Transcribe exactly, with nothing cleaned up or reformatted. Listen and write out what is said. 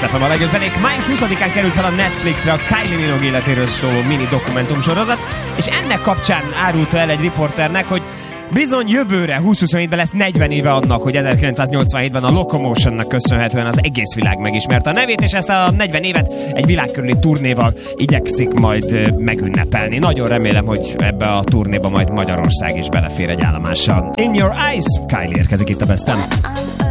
ef em a legjobb zenék. május huszadikán került fel a Netflixre a Kylie Minogue életéről szóló mini dokumentumsorozat, és ennek kapcsán árulta el egy riporternek, hogy bizony jövőre, húsz-huszonhétben lesz negyven éve annak, hogy ezerkilencszáznyolcvanhétben a Locomotionnak köszönhetően az egész világ megismerte a nevét, és ezt a negyven évet egy világkörüli turnéval igyekszik majd megünnepelni. Nagyon remélem, hogy ebbe a turnéba majd Magyarország is belefér egy állomással. In Your Eyes, Kylie érkezik itt a Best-en.